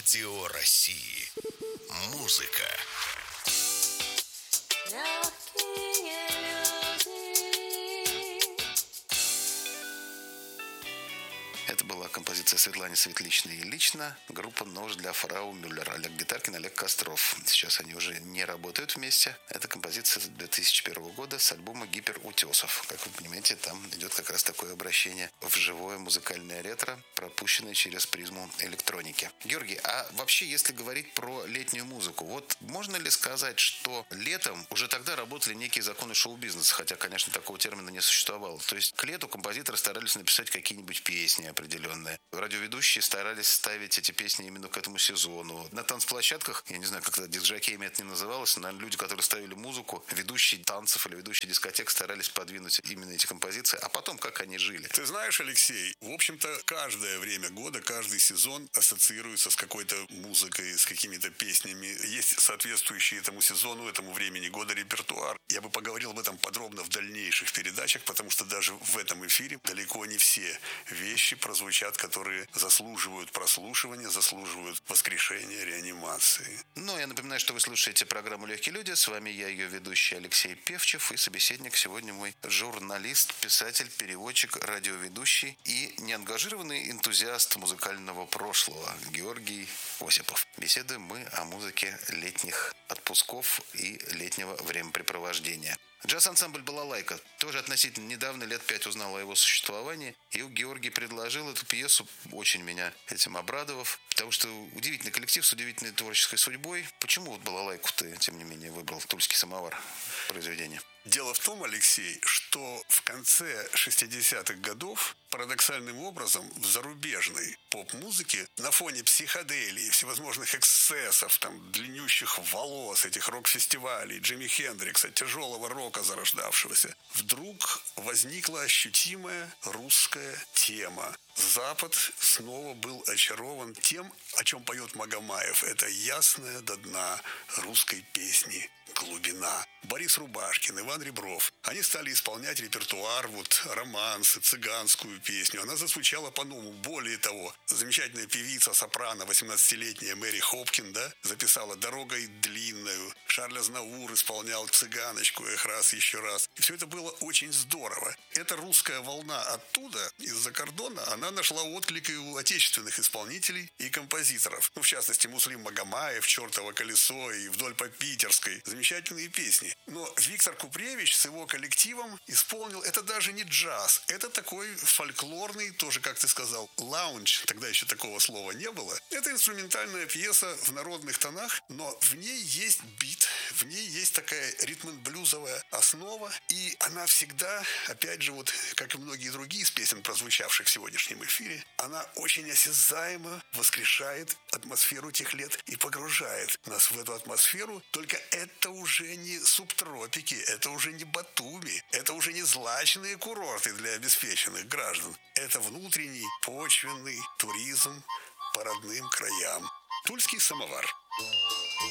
Радио России. Музыка. Легкие люди. Это была композиция Светланы Светличной и лично группа «Нож для фрау Мюллер». Олег Гитаркин, Олег Костров. Сейчас они уже не работают вместе. Это композиция 2001 года с альбома «Гиперутесов». Как вы понимаете, там идет как раз такое обращение в живое музыкальное ретро, пропущенное через призму электроники. Георгий, а вообще, если говорить про летнюю музыку, вот можно ли сказать, что летом уже тогда работали некие законы шоу-бизнеса, хотя, конечно, такого термина не существовало. То есть к лету композиторы старались написать какие-нибудь песни определенные. Радиоведущие старались ставить эти песни именно к этому сезону. На танцплощадках, я не знаю, как диджакеями это не называлось, но люди, которые ставили музыку, ведущие танцев или ведущие дискотек старались подвинуть именно эти композиции. А потом, как они жили? Ты знаешь, Алексей, в общем-то, каждое время года, каждый сезон ассоциируется с какой-то музыкой, с какими-то песнями. Есть соответствующий этому сезону, этому времени года репертуар. Я бы поговорил об этом подробно в дальнейших передачах, потому что даже в этом эфире далеко не все вещи прозвучат, которые заслуживают прослушивания, заслуживают воскрешения, реанимации. Ну, я напоминаю, что вы слушаете программу «Легкие люди». С вами я, ее ведущий Алексей Певчев, и собеседник сегодня мой журналист, писатель, переводчик, радиоведущий и неангажированный энтузиаст музыкального прошлого Георгий Осипов. Беседуем мы о музыке летних отпусков и летнего времяпрепровождения. Джаз-ансамбль «Балалайка» тоже относительно недавно, лет 5, узнал о его существовании. И Георгий предложил эту пьесу, очень меня этим обрадовав. Потому что удивительный коллектив с удивительной творческой судьбой. Почему вот «Балалайку» ты, тем не менее, выбрал «Тульский самовар» произведение? Дело в том, Алексей, что в конце 60-х годов парадоксальным образом в зарубежной поп-музыке на фоне психоделии, всевозможных эксцессов, там, длиннющих волос, этих рок-фестивалей, Джимми Хендрикса, тяжелого рока зарождавшегося, вдруг возникла ощутимая русская тема. Запад снова был очарован тем, о чем поет Магомаев. Это ясная до дна русской песни глубина. Борис Рубашкин, Иван Ребров. Они стали исполнять репертуар, вот, романсы, цыганскую песню. Она зазвучала по-новому. Более того, замечательная певица, сопрано, 18-летняя Мэри Хопкин, да, записала «Дорогой длинную». Шарль Азнавур исполнял «Цыганочку», «Эх, раз, еще раз». И все это было очень здорово. Эта русская волна оттуда, из-за кордона, она нашла отклик и у отечественных исполнителей и композиторов. Ну, в частности, Муслим Магомаев, «Чертово колесо» и «Вдоль по Питерской». Замечательные песни. Но Виктор Купревич с его коллективом исполнил, это даже не джаз, это такой фольклорный, тоже, как ты сказал, лаунж, тогда еще такого слова не было. Это инструментальная пьеса в народных тонах, но в ней есть бит, в ней есть такая ритм-блюзовая основа, и она всегда, опять же, вот как и многие другие из песен, прозвучавших в сегодняшнем эфире, она очень осязаемо воскрешает атмосферу тех лет и погружает нас в эту атмосферу, только это уже не субтропики, это уже не Батуми, это уже не злачные курорты для обеспеченных граждан. Это внутренний почвенный туризм по родным краям. Тульский самовар.